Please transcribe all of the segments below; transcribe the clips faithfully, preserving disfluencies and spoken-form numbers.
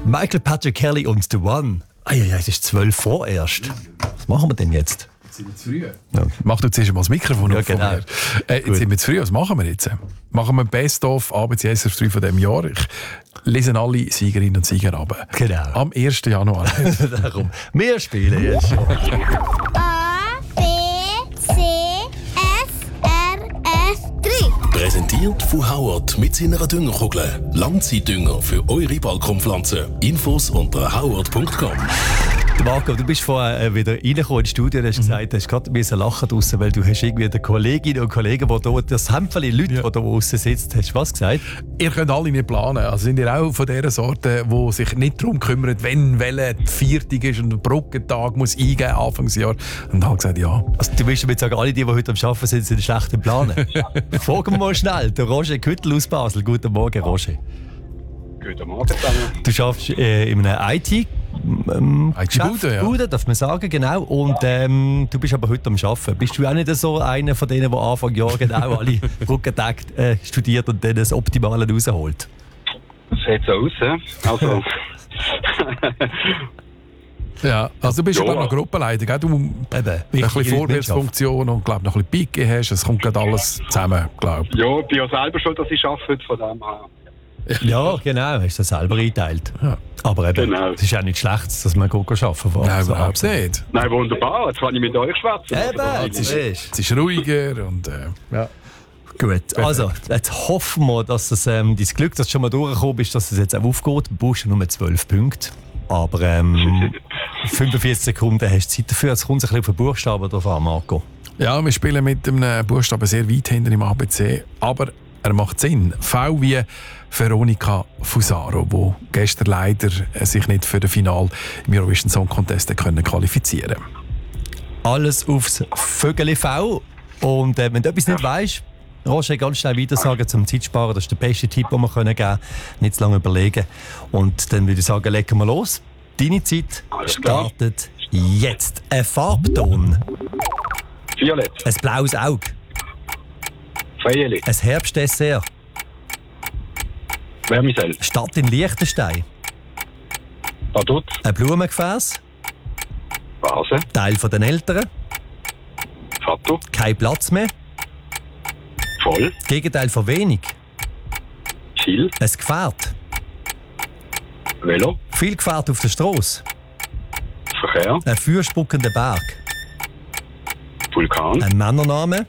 Michael Patrick Kelly und The One. Ah ja, es ist zwölf vorerst. Was machen wir denn jetzt? Jetzt sind wir zu früh. Ja. Mach du zuerst mal das Mikrofon ja, auf. Genau. Äh, jetzt sind wir zu früh. Was machen wir jetzt? Machen wir Best-of A B C S R drei von diesem Jahr. Ich lese alle Siegerinnen und Sieger ab. Genau. Am ersten Januar. Darum. Wir spielen jetzt schon. A, B, C, S, R, F drei. Präsentiert von Howard mit seiner Düngerkugel. Langzeitdünger für eure Balkonpflanzen. Infos unter howard punkt com. Marco, du bist vorher wieder reingekommen ins Studio und hast gesagt, du hast gerade ein bisschen lachen draussen, weil du hast irgendwie den Kolleginnen und Kollegen, die hier, das Hämpfchen Leute, Ja. die hier draussen sitzen, hast du was gesagt? Ihr könnt alle nicht planen. Also sind ihr auch von dieser Sorte, die sich nicht darum kümmern, wenn welcher Viertag ist und der Brückentag muss eingehen Anfangsjahr. Und haben gesagt, ja. Also, du willst damit sagen, alle, die, die heute am Arbeiten sind, sind schlecht im Planen. Fragen wir mal schnell, der Roger Küttel aus Basel. Guten Morgen, Roger. Guten Morgen zusammen. Du arbeitest äh, in einem I T ähm, I T-Bude, ja. Bude, darf man sagen, genau. Und ähm, du bist aber heute am Arbeiten. Bist du auch nicht so einer von denen, der Anfang Jahr genau alle Brückentage äh, studiert und dann das Optimale rausholt? Das sieht so aus, ja. Also. Ja, also du bist Ja. aber noch Gruppenleiter, gell? Du Eben, ein bisschen Vorwärtsfunktion und glaub, noch ein bisschen Picke hast. Es kommt gerade alles zusammen, glaube ich. Ja, ich bin ja selber schon, dass ich arbeite, von dem her. Ja, genau, hast du das selber eingeteilt. Ja. Aber eben, Genau. es ist auch nicht schlecht, dass man gut arbeiten kann. Nein, überhaupt nicht. Nein, wunderbar, jetzt kann ich mit euch schwätzen. Eben, Jetzt ist, Weisst. es ist ruhiger und äh, ja. Gut, also jetzt hoffen wir, dass das, ähm, dein Glück, dass du schon mal durchgekommen bist, dass es jetzt auch aufgeht. Du brauchst ja nur zwölf Punkte. Aber ähm, fünfundvierzig Sekunden hast du Zeit dafür. Es kommt ein bisschen auf den Buchstaben drauf an, Marco. Ja, wir spielen mit einem Buchstaben sehr weit hinten im A B C, aber er macht Sinn. V wie Veronica Fusaro, die gestern leider sich nicht für das Finale im Eurovision Song Contest können qualifizieren konnte. Alles aufs Vögeli V. Und äh, wenn du etwas nicht weißt, Roger, ganz schnell weiter sagen zum Zeitsparen. Das ist der beste Tipp, den wir geben können. Nicht zu lange überlegen. Und dann würde ich sagen, legen wir los. Deine Zeit Alles klar. startet jetzt. Ein Farbton, Violett, ein blaues Auge, Feierli, ein Herbstdessert, Vermicell, Stadt in Liechtenstein, Badut, ein Blumengefäß, Vase, Teil von den Eltern, Fatto, kein Platz mehr, Voll, Gegenteil von wenig, Ziel, ein Gefährt, Velo, viel Gefährt auf der Straße, Verkehr, ein feuerspuckender Berg, Vulkan, ein Männername,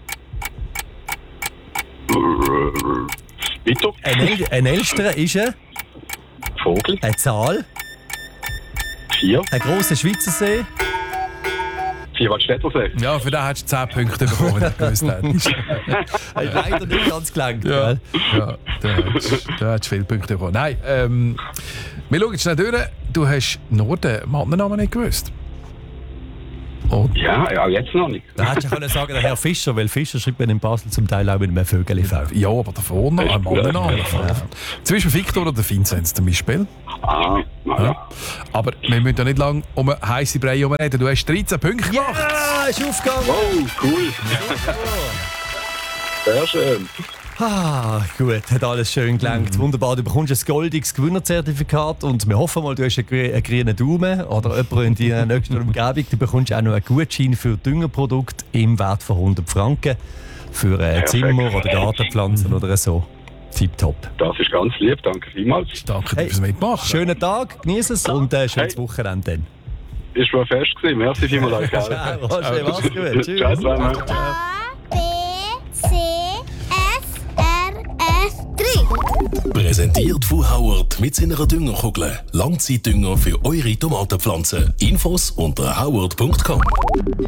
Weiter, ein, El ein Elster ist ein, Vogel, eine Zahl, vier, ein grosser Schweizer See, Vierwaldstättersee. Ja, für den hättest du zehn Punkte bekommen, wenn du gewusst hättest. hat leider nicht ganz gelangt. Ja, gell? ja, da hättest da hättest du viele Punkte bekommen. Nein, ähm, wir schauen jetzt schnell durch. Du hast nur den Mannennamen nicht gewusst. Und Ja, ja, jetzt noch nicht. Da hättest du können sagen, der Herr Fischer, weil Fischer schreibt man in Basel zum Teil auch mit einem Vögeli V. ja, aber davor noch ein Mannennamen. Zum Beispiel Victor oder Vinzenz zum Beispiel. Ah, na ja. Aber wir müssen ja nicht lange um eine heisse Brei reden. Du hast dreizehn Punkte gemacht. Ja, ist aufgegangen! Oh, cool. Sehr schön. Ah, gut, hat alles schön gelangt. Wunderbar, du bekommst ein goldiges Gewinnerzertifikat und wir hoffen mal, du hast einen, grü- einen grünen Daumen oder jemand in deiner nächsten Umgebung. Du bekommst auch noch einen Gutschein für Düngerprodukte im Wert von hundert Franken für äh, Zimmer oder Gartenpflanzen oder so. Tipptopp. Das ist ganz lieb, danke vielmals. Danke dir Hey, fürs Mitmachen. Schönen Tag, genieß es und äh, schönes Hey. Wochenende dann. Ist mal fest gewesen. Merci vielmals euch. Ciao, Roger, mach's gut. Tschüss. Ciao zusammen. A, B, C, S, R, F drei. Präsentiert von Howard mit seiner Düngerkugel. Langzeitdünger für eure Tomatenpflanzen. Infos unter howard punkt com.